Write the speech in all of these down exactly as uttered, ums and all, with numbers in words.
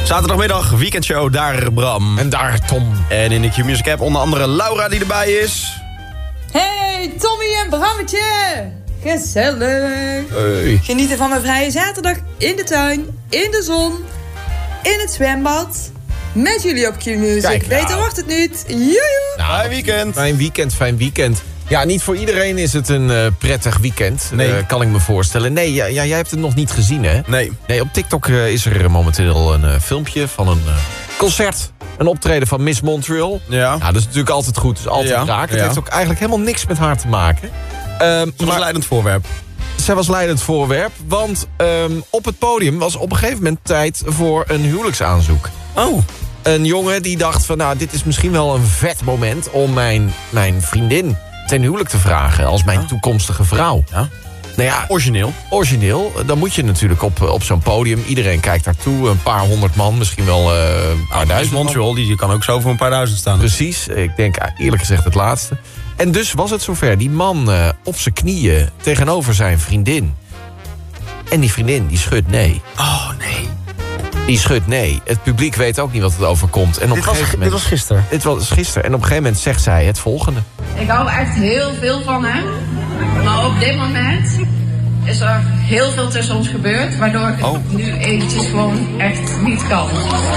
Zaterdagmiddag, weekendshow, daar Bram. En daar Tom. En in de Q-Music app onder andere Laura die erbij is. Hey, Tommy en Brammetje. Gezellig. Hey. Genieten van mijn vrije zaterdag in de tuin, in de zon, in het zwembad. Met jullie op Q-Music. Kijk, nou. Beter wordt het niet. Joejoe. Nou, Fijn weekend. Fijn weekend, fijn weekend. Ja, niet voor iedereen is het een uh, prettig weekend. Nee. Uh, kan ik me voorstellen. Nee, ja, ja, jij hebt het nog niet gezien, hè? Nee. Nee, op TikTok uh, is er momenteel een uh, filmpje van een uh, concert. Een optreden van Miss Montreal. Ja. Nou, dat is natuurlijk altijd goed. Dat is altijd Ja, raak. Het ja. heeft ook eigenlijk helemaal niks met haar te maken. Um, Dat was maar een leidend voorwerp. zij was leidend voorwerp. Want um, op het podium was op een gegeven moment tijd voor een huwelijksaanzoek. Oh. Een jongen die dacht van, nou, dit is misschien wel een vet moment om mijn, mijn vriendin ten huwelijk te vragen als mijn Ja. toekomstige vrouw. Ja. Nou ja, Origineel. origineel, dan moet je natuurlijk op, op zo'n podium. Iedereen kijkt daartoe, een paar honderd man, misschien wel uh, een paar Miss duizend man. Montreal, die kan ook zo voor een paar duizend staan. Precies, ik denk eerlijk gezegd het laatste. En dus was het zover, die man uh, op zijn knieën tegenover zijn vriendin. En die vriendin, die schudt nee. Oh, nee. Die schudt nee. Het publiek weet ook niet wat het overkomt. En op Dit een was, gegeven dit moment, was gisteren. dit was gisteren. En op een gegeven moment zegt zij het volgende. Ik hou echt heel veel van hem. Maar op dit moment is er heel veel tussen ons gebeurd. Waardoor ik Oh. nu eventjes gewoon echt niet kan.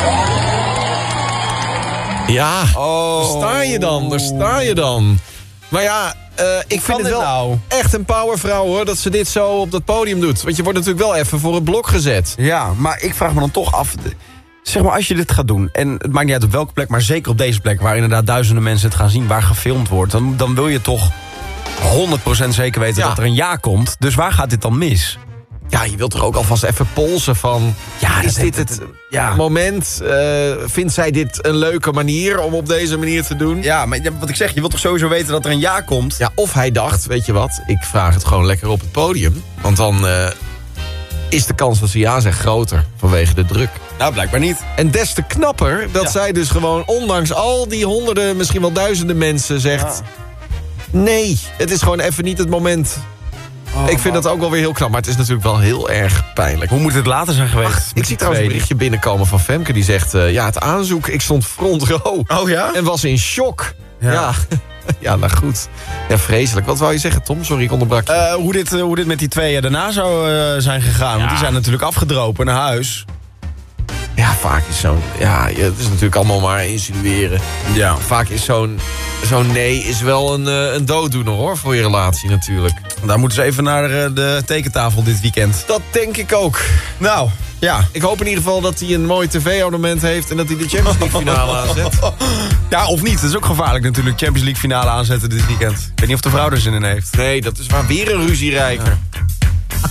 Ja, Oh. daar sta je dan, daar sta je dan. Maar ja, uh, ik kan vind het dit wel nou? echt een powervrouw hoor, dat ze dit zo op dat podium doet. Want je wordt natuurlijk wel even voor het blok gezet. Ja, maar ik vraag me dan toch af. Zeg maar, als je dit gaat doen, en het maakt niet uit op welke plek, maar zeker op deze plek, waar inderdaad duizenden mensen het gaan zien, waar gefilmd wordt, dan, dan wil je toch honderd procent zeker weten Ja. dat er een ja komt. Dus waar gaat dit dan mis? Ja, je wilt toch ook alvast even polsen van... Ja, is dat- dit dat- het ja. moment? Uh, vindt zij dit een leuke manier om op deze manier te doen? Ja, maar ja, wat ik zeg, je wilt toch sowieso weten dat er een ja komt? Ja, of hij dacht, weet je wat, ik vraag het gewoon lekker op het podium. Want dan uh, is de kans dat ze ja zegt groter vanwege de druk. Nou, blijkbaar niet. En des te knapper dat Ja. zij dus gewoon, ondanks al die honderden, misschien wel duizenden mensen, zegt... Nee, het is gewoon even niet het moment. Oh, ik vind man. dat ook wel weer heel knap, maar het is natuurlijk wel heel erg pijnlijk. Hoe moet het later zijn geweest? Ach, ik zie trouwens een berichtje binnenkomen van Femke. Die zegt, uh, ja, het aanzoek, ik stond front row. Oh ja? En was in shock. Ja. Ja, ja nou goed. Ja, vreselijk. Wat wou je zeggen, Tom? Sorry, ik onderbrak je. Uh, hoe, dit, uh, hoe dit met die twee daarna zou uh, zijn gegaan. Ja. Want die zijn natuurlijk afgedropen naar huis. Ja, vaak is zo'n... Ja, het is natuurlijk allemaal maar insinueren. Ja. Vaak is zo'n zo'n nee is wel een, uh, een dooddoener, hoor, voor je relatie natuurlijk. Daar moeten ze even naar uh, de tekentafel dit weekend. Dat denk ik ook. Nou, ja. Ik hoop in ieder geval dat hij een mooi tv-abonnement heeft... en dat hij de Champions League finale aanzet. Ja, of niet. Dat is ook gevaarlijk natuurlijk. Champions League finale aanzetten dit weekend. Ik weet niet of de vrouw er zin in heeft. Nee, dat is maar weer een ruzierijker.